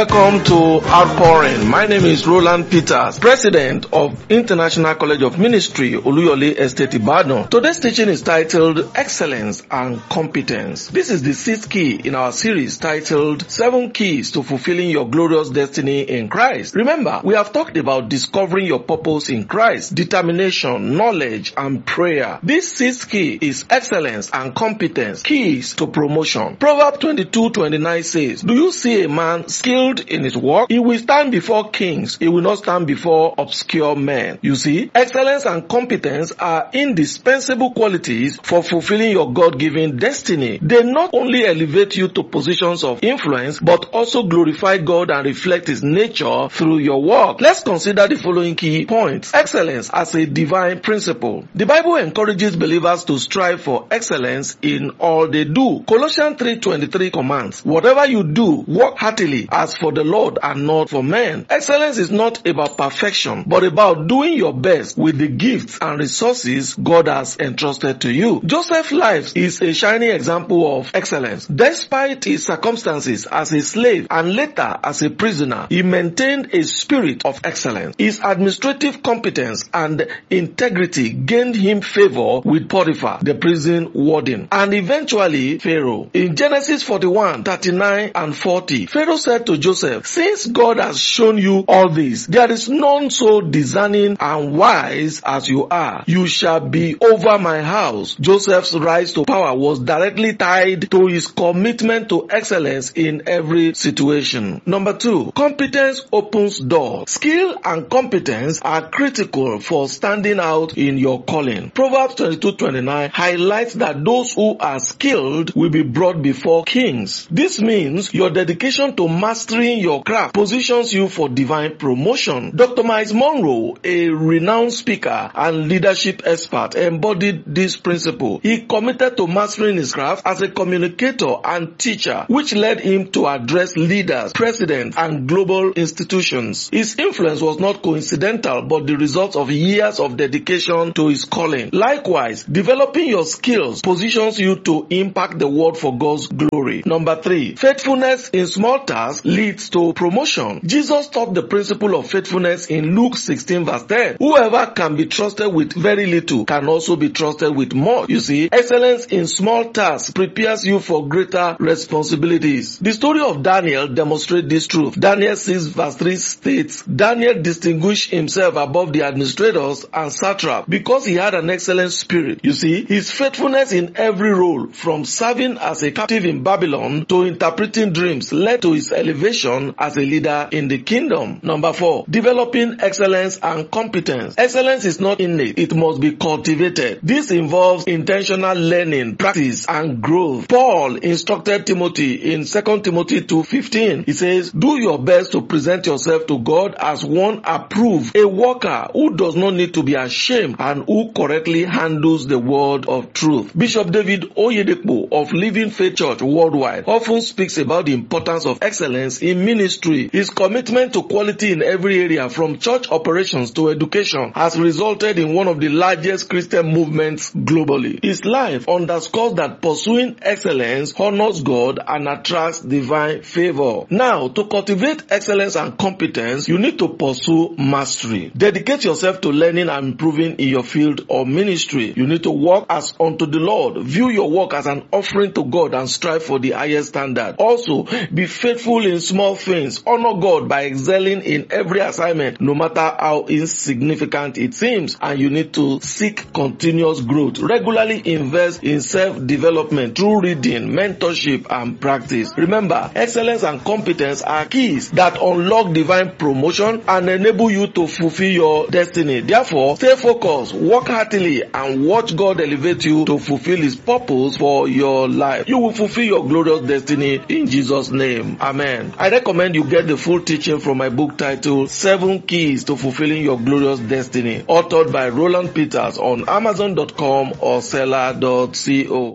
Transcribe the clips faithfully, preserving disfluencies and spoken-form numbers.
Welcome to Outpouring. My name is Roland Peters, President of International College of Ministry, Oluyole Estate, Ibadan. Today's teaching is titled Excellence and Competence. This is the sixth key in our series titled Seven Keys to Fulfilling Your Glorious Destiny in Christ. Remember, we have talked about discovering your purpose in Christ, determination, knowledge, and prayer. This sixth key is excellence and competence, keys to promotion. Proverbs twenty-two twenty-nine says, "Do you see a man skilled in his work? He will stand before kings. He will not stand before obscure men." You see, excellence and competence are indispensable qualities for fulfilling your God-given destiny. They not only elevate you to positions of influence, but also glorify God and reflect His nature through your work. Let's consider the following key points. Excellence as a divine principle. The Bible encourages believers to strive for excellence in all they do. Colossians three twenty-three commands, "Whatever you do, work heartily as for the Lord and not for men." Excellence is not about perfection, but about doing your best with the gifts and resources God has entrusted to you. Joseph's life is a shining example of excellence. Despite his circumstances as a slave and later as a prisoner, he maintained a spirit of excellence. His administrative competence and integrity gained him favor with Potiphar, the prison warden, and eventually Pharaoh. In Genesis forty-one thirty-nine and forty, Pharaoh said to Joseph, "Since God has shown you all this, there is none so discerning and wise as you are. You shall be over my house." Joseph's rise to power was directly tied to his commitment to excellence in every situation. Number two, competence opens doors. Skill and competence are critical for standing out in your calling. Proverbs twenty-two twenty-nine highlights that those who are skilled will be brought before kings. This means your dedication to mastering your craft positions you for divine promotion. Doctor Miles Monroe, a renowned speaker and leadership expert, embodied this principle. He committed to mastering his craft as a communicator and teacher, which led him to address leaders, presidents, and global institutions. His influence was not coincidental, but the result of years of dedication to his calling. Likewise, developing your skills positions you to impact the world for God's glory. Number three, faithfulness in small tasks leads to promotion. Jesus taught the principle of faithfulness in Luke sixteen verse ten. Whoever can be trusted with very little can also be trusted with more. You see, excellence in small tasks prepares you for greater responsibilities. The story of Daniel demonstrates this truth. Daniel six verse three states, "Daniel distinguished himself above the administrators and satraps because he had an excellent spirit." You see, his faithfulness in every role, from serving as a captive in Babylon to interpreting dreams, led to his elevation as a leader in the kingdom. Number four, developing excellence and competence. Excellence is not innate, it must be cultivated. This involves intentional learning, practice, and growth. Paul instructed Timothy in Second Timothy two fifteen. He says, "Do your best to present yourself to God as one approved, a worker who does not need to be ashamed and who correctly handles the word of truth." Bishop David Oyedepo of Living Faith Church Worldwide often speaks about the importance of excellence in ministry. His commitment to quality in every area, from church operations to education, has resulted in one of the largest Christian movements globally. His life underscores that pursuing excellence honors God and attracts divine favor. Now, to cultivate excellence and competence, you need to pursue mastery. Dedicate yourself to learning and improving in your field or ministry. You need to work as unto the Lord. View your work as an offering to God and strive for the highest standard. Also, be faithful in small things. Honor God by excelling in every assignment, no matter how insignificant it seems. And you need to seek continuous growth. Regularly invest in self-development through reading, mentorship, and practice. Remember, excellence and competence are keys that unlock divine promotion and enable you to fulfill your destiny. Therefore, stay focused, work heartily, and watch God elevate you to fulfill His purpose for your life. You will fulfill your glorious destiny in Jesus' name. Amen. I recommend you get the full teaching from my book titled Seven Keys to Fulfilling Your Glorious Destiny, authored by Roland Peters, on amazon dot com or seller dot co.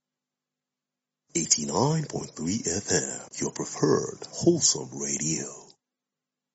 eighty-nine point three F M, your preferred wholesome radio.